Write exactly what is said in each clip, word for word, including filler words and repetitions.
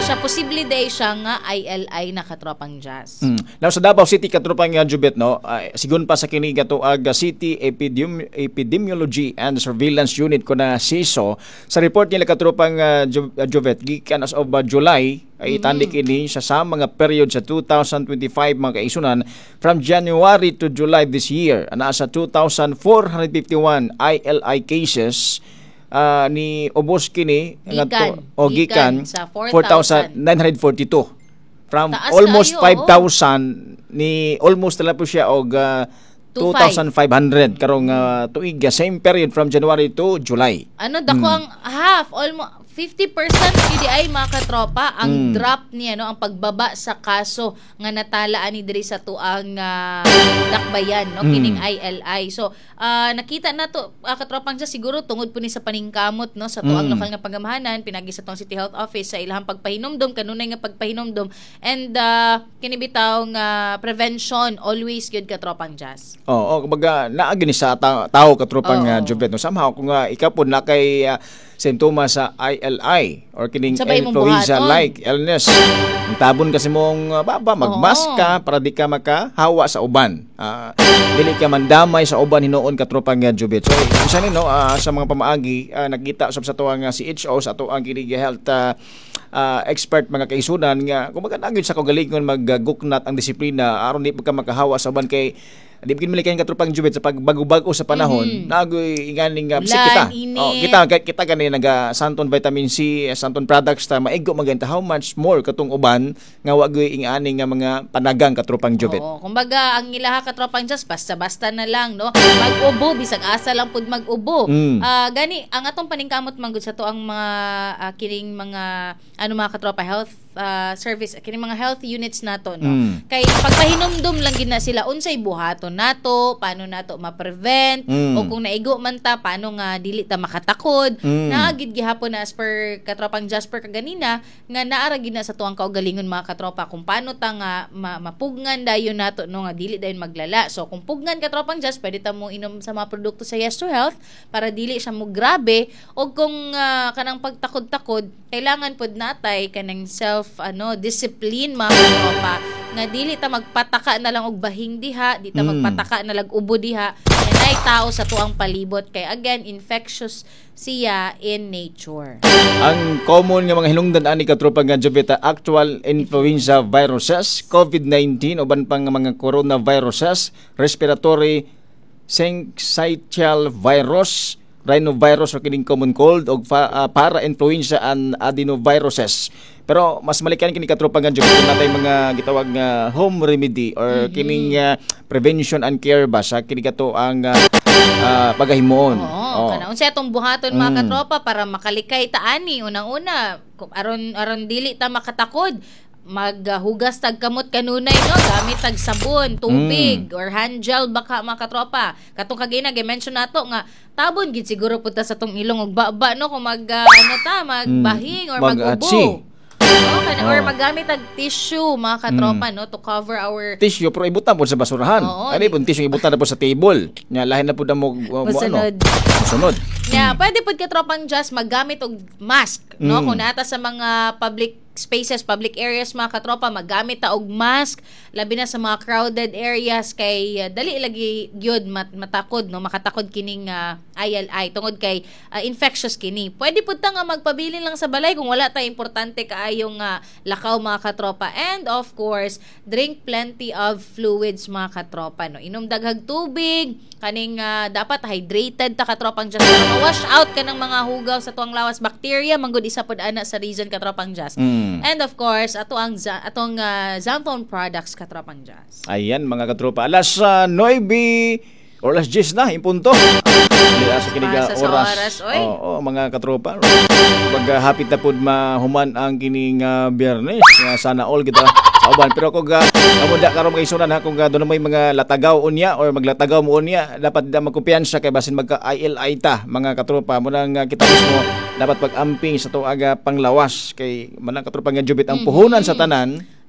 siya posible day siya nga I L I na katropang Jazz. Mm. Now sa Davao City katropang uh, Jubet no, uh, sigun pa sa kini katuag uh, City Epidemi- Epidemiology and Surveillance Unit ko na S I S O sa report nila katropang uh, Ju- uh, Jubet gikan as of uh, July ay itandik ini siya sa mga period sa two thousand twenty-five mga kaisunan from January to July this year. Ana sa two thousand four hundred fifty-one I L I cases uh, ni ubos kini Gikan, o gikan, gikan sa four thousand nine hundred forty-two from Taas almost kayo, five thousand ni almost tala po siya og uh, two thousand five hundred karong uh, tuig uh, same period from January to July. Ano dako Mm. ang half almost fifty percent P D I mga katropa ang Mm. drop niya no ang pagbaba sa kaso nga natala ani diri sa tuang uh, dakbayan no Mm. kining I L I. So uh, nakita na to uh, katropang siya siguro tungod po ni sa paningkamot no sa tuang Mm. lokal nga pagamahanan pinagi sa tuang City Health Office sa ilahang pagpahinomdom kanunay nga pagpahinomdom and uh, kini bitaw nga prevention always good katropang Jazz. Oo, oh, kumbaga naagi ni sa ta- tao katropang Oo. uh, Jubet no somehow kung uh, ikapon na kay uh, simptomas sa I L I or kining Sabay mong influenza-like illness. Ang tabon kasi mong uh, baba, magmask ka para di ka makahawa sa uban. Uh, dili ka mandamay sa uban hinuon katropang uh, Jubet. So, isa ni no, uh, sa mga pamaagi, uh, nakita usab sa tuwang uh, C H O, sa tuwang kinig health uh, uh, expert mga kaisunan nga, kumbaga nagid sa kagalingon mag-guknat ang disiplina aron di ka makahawa sa uban kay di bigin mali kayo katropang Jubet sa pagbago-bago sa panahon Mm-hmm. nagoy inganing uh, Ulan, kita init. oh, kita kita gani naga santon vitamin C santon products ta maigo maganta how much more katong uban nga wagoy inganing nga mga panagang katropang Jubet. Oo, kumbaga ang ilaha katropang Jazz basta-basta na lang no. Mag-ubo bisag asa lang pud mag-ubo. Mm. Ah, gani ang atong paningkamot manggod sa to ang mga uh, kining mga ano mga katropa health uh, service kining mga health units nato no. Mm. Kay pagpahinomdom lang gid na sila unsay buhaton nato, paano nato ma-prevent Mm. o kung naigo man ta paano nga dili ta makatakod. Mm. Naagid gihapon na as per katropang Jasper kaganina nga naara gid na sa tuwang kaugalingon mga katropa kung paano ta nga ma- mapugngan dayon nato no nga dili dayon maglala. So kung pugnan katropang Jas pwede ta mo inom sa mga produkto sa Yes to Health para dili siya mo grabe o kung uh, kanang pagtakod-takod kailangan pod natay kanang self ano discipline mga katropa nga dili ta magpataka na lang og bahing diha, di ta Mm. magpataka na lang ubo diha. Nay tao sa tuang palibot kay again infectious siya in nature. Ang common nga mga hinungdan ani katropang Jubet actual influenza viruses, COVID nineteen uban pang mga coronaviruses, respiratory syncytial virus, rhinovirus o kining common cold o fa- uh, para-influenza and adenoviruses. Pero mas malikan kini katropang Jubet kung natay mga gitawag nga home remedy or mm-hmm. kining uh, prevention and care ba sa kini kato ang uh, uh, pagahimoon. Oo, Oh. kana unsa atong buhaton mga Mm. katropa para makalikay ta ani unang-una kung aron aron dili ta makatakod maghugas tag kamot kanunay no gamit tag sabon, tubig Mm. or hand gel baka mga katropa. Katong kagina gi-mention nato nga tabon gid siguro pud ta sa tong ilong ug baba no kung mag uh, ano ta magbahing or Mag-atsi. mag-ubo. Oh, kana, or Oh. magamit tag tissue mga katropa no to cover our Tissue pero ibutan po sa basurahan. Oo, Ano po tissue ibutan na po sa table. Nya lahin na po na mo, mo ano. Masunod. Sunod. Yeah, pwede pud katropang Just maggamit og mask, no? Mm. Kung nata sa mga public spaces, public areas mga katropa, maggamit ta og mask, labi na sa mga crowded areas kay uh, dali lagi gyud mat- matakod, no? Makatakod kining uh, I L I tungod kay uh, infectious kini. Pwede pud ta nga magpabilin lang sa balay kung wala ta importante kaayong uh, lakaw mga katropa. And of course, drink plenty of fluids mga katropa, no? Inom daghag tubig, kaning uh, dapat hydrated ta katropang Just para wash out ka ng mga hugaw sa tuwang lawas bacteria manggod isa pod ana sa reason katropang Just. Mm. And of course ato ang za- atong uh, Xanthone products katropang Just. Ayan mga katropa. Alas uh, nine or alas ten na impunto. Dili sa kiniga Pasa sa oras. oras, oy. Oo, mga katropa. Pag uh, hapit na pud mahuman ang kining uh, Biyernes, nga sana all kita sa uban. Pero kung uh, amuda karon mga isunan ha kung uh, doon may mga latagaw unya or maglatagaw mo unya, dapat da magkumpiyansa kay basin magka I L I ta mga katropa. Mo nang uh, kita mismo dapat pag-amping sa tuaga panglawas kay manang katropa nga Jubet ang puhunan sa tanan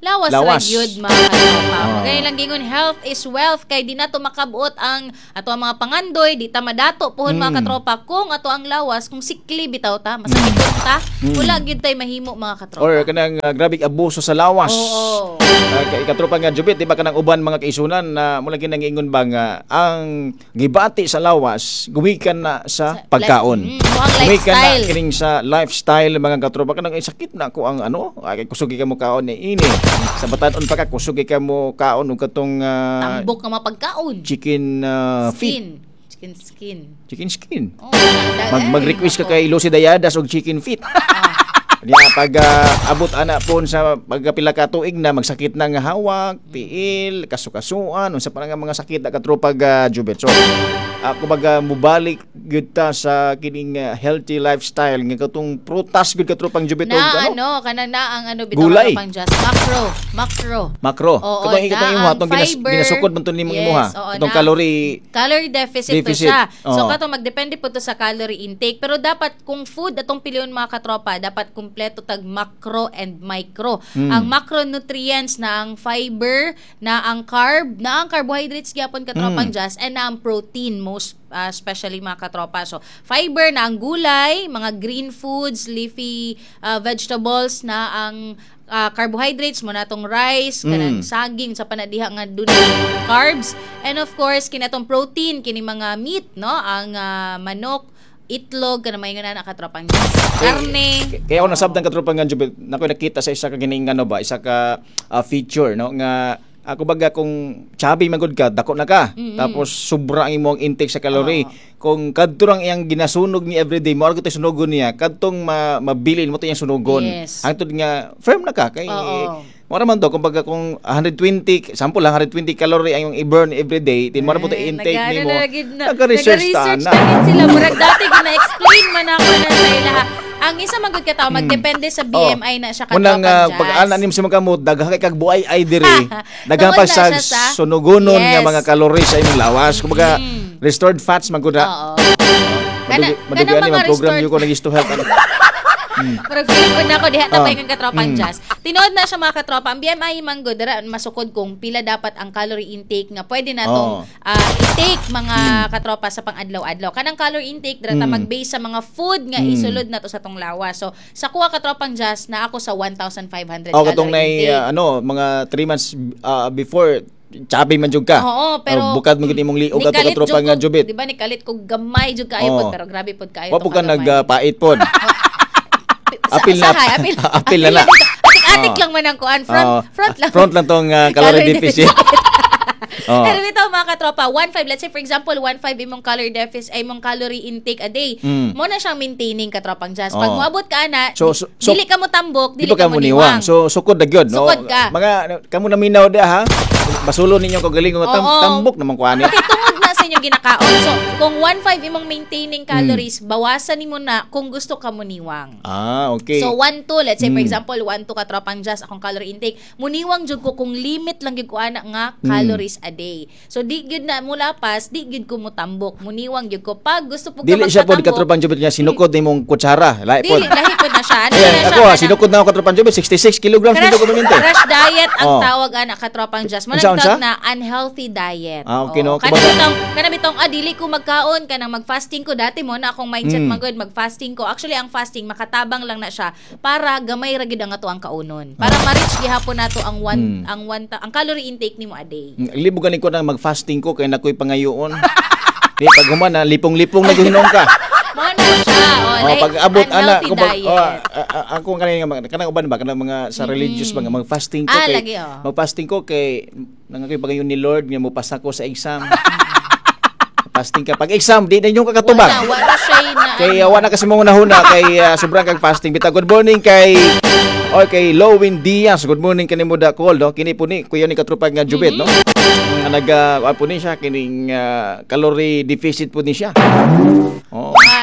Lawas, Lawas. ra gyud mga katropa. Ah. Magayon lang gingon, health is wealth kay di nato makabuot ang ato ang mga pangandoy, di ta madato pohon Mm. mga katropa kung ato ang lawas kung sikli bitaw ta, masakit ta, wala gyud tay mahimo mga katropa. Or kanang uh, grabing abuso sa lawas. Oo. Uh, kay katropa nga Jubit, di ba kanang uban mga kaisunan na mula ginangingon ba nga ang gibati sa lawas gumikan na sa pagkaon. Mm, mo ang Gumikan na lifestyle. kining sa lifestyle mga katropa kanang eh, sakit na ko ang ano, ay kusugi ka mo kaon ni ini. Sa batanon pa ka kusugi ka mo kaon og katong uh, Tambok nga mapagkaon. chicken uh, feet, Skin. Chicken skin. chicken skin. Oh, Mag mag-request ka kay Lucy Dayadas og chicken feet. Diya pag uh, abot ana po sa pagpila ka tuig na magsakit na nga hawak, tiil, kasukasuan, unsa pa nga mga sakit na katropag uh, Jubit. So ako baga mubalik gyud ta sa kining uh, healthy lifestyle nga katong prutas gyud katropang Jubit og na ano? ano, kanang na ang ano bitaw Gulay. pang just macro, macro. Makro. Oo, Katong ikatong na imo ang atong ginas, fiber. ginasukod man to nimo Yes, imuha. oo, Katong na- calorie Calorie deficit, Deficit. to siya. So, Oo. kato magdepende po to sa calorie intake. Pero dapat, kung food, atong piliyon mga katropa, dapat kumpleto tag macro and micro. Hmm. Ang macronutrients na ang fiber, na ang carb, na ang carbohydrates gyapon katropang Hmm. just, and na ang protein, most uh, especially mga katropa. So, fiber na ang gulay, mga green foods, leafy uh, vegetables na ang uh, carbohydrates mo na tong rice, kanang Mm. saging sa panadiha nga dunay carbs, and of course kinatong protein kini mga meat no, ang ah, manok, itlog kana may nga na katropang karne. Kaya ako nasabtan katropang nga Jubit, nako nakita sa isa ka gining ano ba, isa ka uh, feature no nga ako baga kung chubby magud ka, dako na ka. Mm-mm. Tapos sobra ang imong intake sa calorie. Oo. Kung kadto lang iyang ginasunog ni everyday, mo argo tay sunugon niya, kadtong ma, mabilin mo to iyang sunugon. Yes. Hangtod nga firm na ka kay Oo. mo raman to kumbaga kung one hundred twenty sample lang one hundred twenty calorie ang imong i-burn everyday, din mo ra po Eh, intake nag- nimo. ano, nagid na- Nagka-research ta nagka-research na. na gid sila murag dati gina-explain man ako na sa ila. Ang isa man gud ka tao magdepende sa B M I na siya Unang katropang uh, jazz. pag-ana nim sa mga kamot, dagha kay kag buay ay diri. Daghan Tungod pa na sa siya sa- sunugonon nga Yes. mga calories sa imong lawas. Kumbaga Mm. restored fats man gud na. Oo. Madugi Kana- madugi kana ani mga mga program restored- yo ko nagis to health. Ano. Pero feeling ko na ako diha Oh. tapay kang katropang Mm. jazz. Tinood na siya mga katropa. Ang B M I man gud dara masukod kung pila dapat ang calorie intake nga pwede natong Oh. ah, i-take mga katropa sa pang-adlaw-adlaw. Kanang calorie intake dara ta Mm. mag-base sa mga food nga Mm. isulod nato sa tong lawas. So sa kuha katropang jazz na ako sa one thousand five hundred Oh, katong calorie nay intake. uh, ano, mga three months uh, before chubby man jud ka. Oo, pero Oh, bukad mo gid imong liog ato nikalit katropa jud nga ko- Jubit. Di ba nikalit ko gamay jud kaayo Oo. pod pero grabe pod kaayo. Wa po tong ka kagamay. nagpait pod. Sa- apil na- sahay, apil, apil na na. Atik-atik Oo. lang man ang kuan. Front, Oh, front lang. Front lang tong uh, calorie deficit. Oh. Pero bitaw mga katropa, one point five, let's say for example, one point five imong calorie deficit, ay imong calorie intake a day. Mm. Mo na siyang maintaining katropang jazz. Pag Oo. moabot ka ana, So, so- so- dili ka mo tambok, Di dili pa ka mo mo niwang. niwang. So sukod na gyud, no. Sukod ka. Mga kamo na minaw da ha. Basulo ninyo ko galing ko tam, Oo. tambok naman ko ani. Okay, tungod na sa inyong ginakaon. So, kung one point five imong maintaining Hmm. calories, bawasan nimo na kung gusto ka mo niwang. Ah, okay. So one two, let's say for Mm. example, one two katropang jazz akong calorie intake. Muniwang jud ko kung limit lang gyud ko ana nga Mm. calories a day. So di gyud na mula pas, di gyud ko mutambok. Muniwang gyud ko pag gusto pug Dili siya pod katropang jubit nga sinukod nimong kutsara. Lahi pod. Dili lahi pod na siya. Ano Ayan, na siya? ako ha, kanang- sinukod na ako katropang jubit sixty-six kilograms Crash, nito ko mente. crash diet ang Oh. tawag ana katropang jazz. Mo Unsa, unsa? tawag na unhealthy diet. Ah, okay, no. Kana Kumbaga- bitong kana bitong ah dili ko magkaon kanang mag-fasting ko dati mo na akong mindset Mm. magud mag-fasting ko. Actually ang fasting makatabang lang na siya para gamay ra gid ang ato ang kaunon. Para ma-reach gihapon nato ang one Mm. ang one ta- ang calorie intake nimo a day. Libo ganing ko na mag-fasting ko kay nakoy pangayoon. Di pag human na lipong-lipong na gihinom ka. Mo na siya. Oh, Oh, like, pag abot ana unhealthy ko pag diet. oh, a- a- ako kanang mga kanang uban ba kanang mga sa religious ba nga mag-fasting ko Ah, kay lagi, oh. mag-fasting ko kay nangakoy pagayon ni Lord nga mo pasa ko sa exam. Fasting ka pag exam di na yung kakatubag. Wala, wala siya na. Kay ano. awa na kasi mong nahuna kay uh, sobrang kag fasting. Bita good morning kay or kay Lowin Diaz. Good morning kanimo da call no. Kini po ni kuya ni katrupag nga Jubit no. Nga nag uh, po ni siya kining uh, calorie deficit po ni siya. Oh. Ah, ano na siya.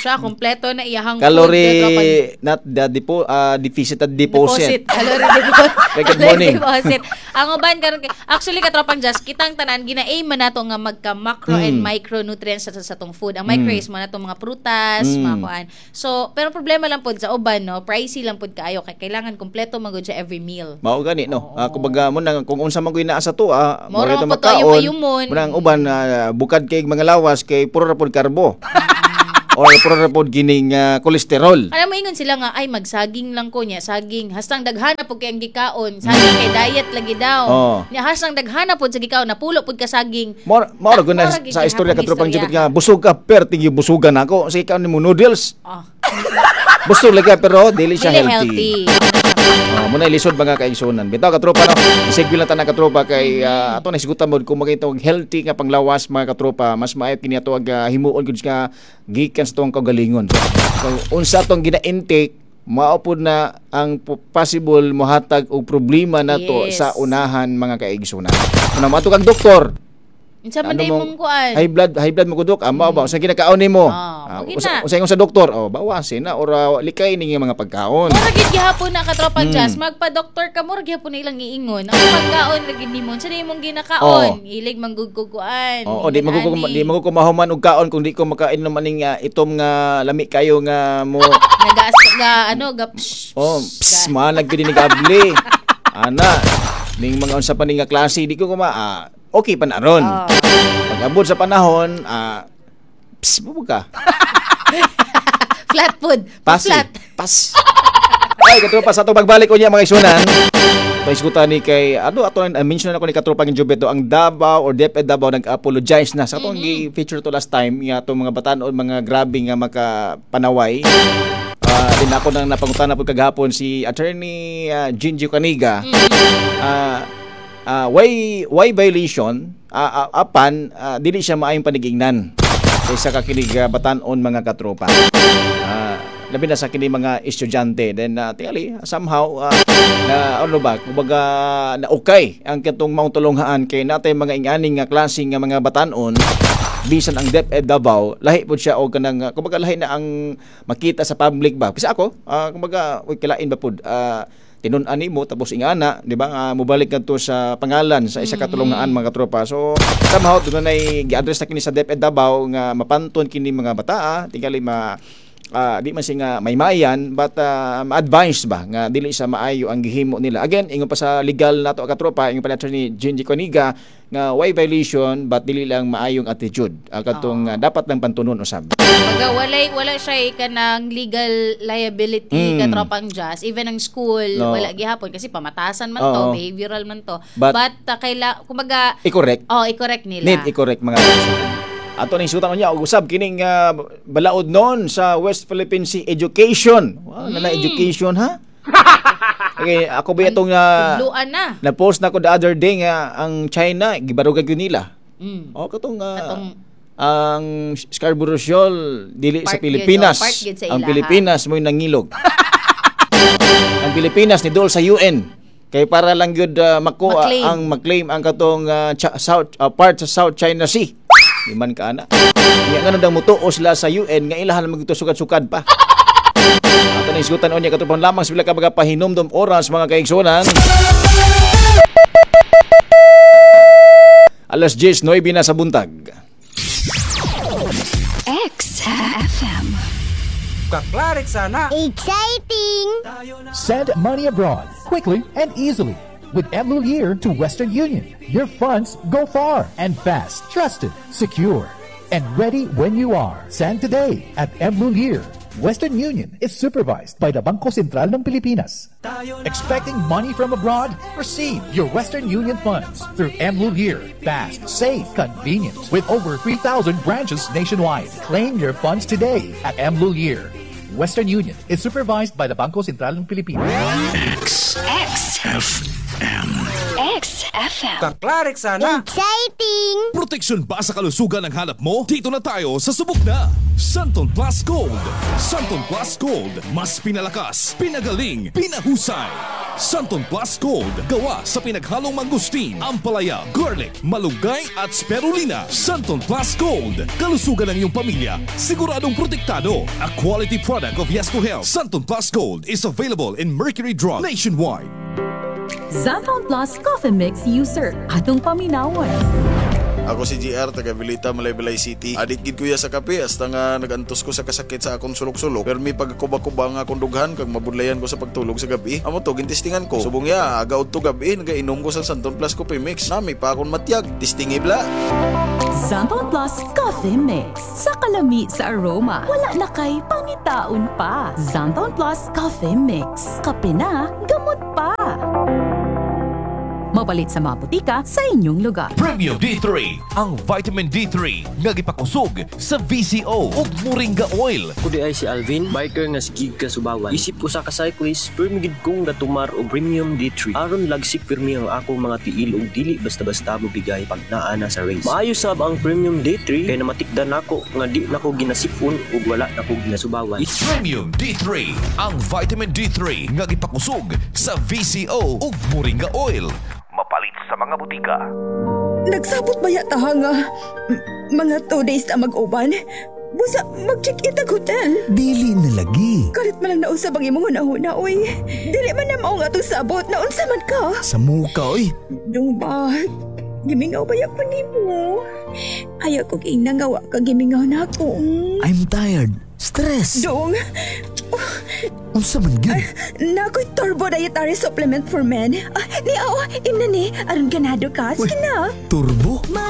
siya, kompleto na iyahang Calorie food. not the depo, uh, deficit at deposit. Calorie deposit. Good Calorie morning. deposit. Ang uban karon kay actually katropang just kitang tanan gina-aim man nato nga magka macro and Mm. micronutrients sa sa tong food. Ang micro Mm. is man nato mga prutas, Mm. mga kuan. So, pero problema lang pod sa uban no, pricey lang pod kaayo kay kailangan kompleto magud siya every meal. Mao gani no. Oo. Ah, kumbaga mo na kung unsa man gyud naa sa tuwa, Mao ra ito man po to, makaon. ayum-ayumon. Murang uban ah, bukad kay mga lawas kay puro ra pod karbo. Or puro ra pod gining ah, kolesterol. Alam mo ingon sila nga ay magsaging lang ko niya, saging hastang daghana pud kay ang gikaon, saging kay diet lagi daw. Oo. Nya hastang daghana pud sa gikaon, napulo pud ka saging. Mao mao ra gud na Mao ra sa gid istorya gihapon katropang istorya. jud nga busog ka per tingi busugan ako. Sige ka mo noodles. Ah, Busog lagi pero dili siya dili healthy. healthy. Oh, muna ilisod mga kaigsunan. Bitaw katropa no. Sigbi lang ta na katropa kay uh, ato na sigutan mo kung makita og healthy nga panglawas mga katropa, mas maayo kini ato ag uh, himuon gud nga gikan sa tuwang kagalingon. So unsa tong gina-intake mao pud na ang po- possible mohatag og problema nato Yes. sa unahan mga kaigsunan. Kung mato kang doktor, Unsa man Ano day mong- mong kuan? high blood, high blood mo gudok, ama ba usa ginakaon nimo? Ah, Ah, okay usa na. usa ingon sa doktor, oh bawasin na or uh, likay ning mga pagkaon. Mura gid gihapon na katropang Mm. jazz, magpa-doktor ka mura gihapon na ilang iingon. Ang pagkaon ra gid nimo, sa imong ginakaon, ilig manggugkuan. Oo, di magkukum di magkukumahuman og kaon kung di ko makain naman ning uh, itom nga lami kayo nga mo. Nagas ga ano ga psh, Oh, psh, ps, ga- manag gid ni gabli. Ana, ning mga unsa pa ning nga klase di ko kuma ah, okay pa na ron. Oh. Pag abot sa panahon, ah ps, bubo ka. Flat food. Pasi. Flat. Pas. Ay, katropa sa atong pagbalik unya mga isunan. Paiskutan ni kay ano ato uh, mention ako ni katropa ng Jubeto ang Davao or DepEd Davao nag-apologize na sa atong gi-feature to last time nga atong mga batan-on mga grabe nga makapanaway. Uh, din ako nang napangutan na po kagahapon si Attorney uh, Gingy Caniga. Ah uh, why why violation uh, uh, apan uh, dili siya maayong panigingnan kaysa ka kinig uh, batan-on mga katropa. Ah, labi na sa kini mga estudyante then uh, tingali somehow uh, na ano ba kumbaga na okay ang katong mautulunghaan kay natay mga inganing nga klase nga mga batan-on bisan ang DepEd Davao lahi pud siya og kanang uh, kumbaga lahi na ang makita sa public ba kasi ako uh, kumbaga uy kilain ba pud uh, tinun-an nimo tapos ingana di ba uh, mobalik kadto sa pangalan sa isa ka tulungaan mga katropa so somehow doon nay gi-address na kini sa DepEd Davao nga mapanton kini mga bataa tingali ma ah, di man siya nga may mayan but uh, ma-advise ba nga dili sa maayo ang gihimo nila again ingon pa sa legal nato ka tropa ingon pa ni Attorney Gingy Caniga nga why violation but dili lang maayong attitude uh, katong uh, dapat lang pantunon usab. Baga walay wala siya kanang legal liability Mm. katropang jazz even ang school No. wala gihapon kasi pamatasan man Oo. to, behavioral man to. But- But, uh, kaila kumbaga I-correct oh, i-correct nila. need i-correct mga ato ning sutan niya og usab kining uh, balaod noon sa West Philippine Sea Education. Wow, na Mm. education ha? Okay, ako ba itong uh, Tudluan na. na-post na ko the other day nga ang China gibarugan gyud nila. Mm. O katong uh, Katong- ang Scarborough Shoal dili sa Part Pilipinas. yun, oh, part yun sa Ang ilaha. Pilipinas mo'y nangilog. Ang Pilipinas ni dol sa U N. Kay para lang gyud uh, mako Maklaim. ang mag-claim ang katong uh, Cha- South uh, part sa South China Sea. Di man ka ana. Nya ngano daw mutuo sila sa U N nga ilahan magito sukad-sukad pa. Ato na isgutan unya katong lamang sila ka mga pahinomdom oras mga kaigsunan. Alas diyes nueve na sa buntag. X F M. Kaklarik sana. Exciting! Send money abroad quickly and easily with Mlulier to Western Union. Your funds go far and fast, trusted, secure, and ready when you are. Send today at Mlulier. Western Union is supervised by the Bangko Sentral ng Pilipinas. Expecting money from abroad? Receive your Western Union funds through Mlulier. Fast, safe, convenient. With over three thousand branches nationwide. Claim your funds today at Mlulier. Western Union is supervised by the Bangko Sentral ng Pilipinas. X F M. X F M. Kaklarik sana. Exciting! Proteksyon ba sa kalusugan ang hanap mo? Dito na tayo sa subok na Santon Plus Gold. Santon Plus Gold. Mas pinalakas, pinagaling, pinahusay. Santon Plus Gold, gawa sa pinaghalong mangustin, ampalaya, garlic, malunggay at spirulina. Santon Plus Gold, kalusugan ng iyong pamilya, siguradong protektado. A quality product of Yes to Health. Santon Plus Gold is available in Mercury Drug nationwide. Xanthon Plus Coffee Mix User. Atong paminawan. Ako si G R, taga Vilita, Malaybalay City. Adik gid kuya sa kape, hasta nga nagantos ko sa kasakit sa akong sulok-sulok. Pero may pagkuba-kuba nga akong dughan, kag mabudlayan ko sa pagtulog sa gabi. Amo to, gintistingan ko. Subong ya, agaw to gabi, nagainom ko sa Santon Plus Coffee Mix. Nami pa akong matiyag, tistingi bla. Xanthon Plus Coffee Mix. Sa kalami sa aroma, wala na kay pangitaon pa. Xanthon Plus Coffee Mix. Kape na, gamot pa. Mapalit sa mga butika sa inyong lugar. Premium D three, ang vitamin D three nga gipakusog sa V C O ug Moringa Oil. Kudi ay si Alvin, biker nga sigig ka Subawan. Isip ko sa ka-cyclist, permigid kong gatumar og Premium D three. Aron lagsik pirmi ang akong mga tiil ug dili basta-basta mo bigay pag naa na sa race. Maayo sab ang Premium D three kay namatikdan nako nga di nako ginasipon ug wala nako ginasubawan. Premium D three, ang vitamin D three nga gipakusog sa V C O ug Moringa Oil. Mapalit sa mga butika. Nagsabot ba yata nga m- mga two days na mag-uban? Busa mag-check-in ang hotel. Dili na lagi. Kalit man lang nausab ang imong hunahuna, oy. Dili man na mao nga itong sabot. Naunsa man ka? Sa muka, oy. Dung ba? Gimingaw ba yan ni mo? Ayaw ko ginangawa ka gimingaw na ako. I'm tired. Stress. Dung. Unsa man gyud? Nakoy turbo dietary supplement for men. Ah, ni awa, imna ni. Aron ganado ka. Sige na. Turbo?